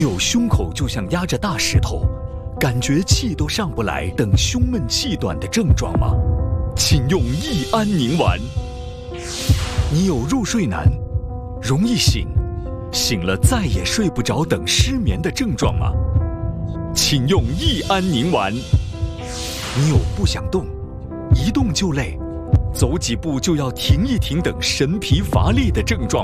有胸口就像压着大石头，感觉气都上不来等胸闷气短的症状吗？请用益安宁丸。你有入睡难、容易醒、醒了再也睡不着等失眠的症状吗？请用益安宁丸。你有不想动、一动就累、走几步就要停一停等神疲乏力的症状